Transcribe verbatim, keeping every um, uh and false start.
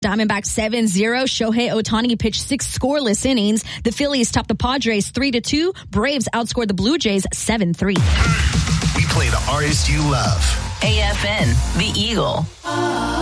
Diamondbacks seven zero. Shohei Ohtani pitched six scoreless innings. The Phillies topped the Padres three to two. Braves outscored the Blue Jays seven three. We play the artist you love. A F N, The Eagle.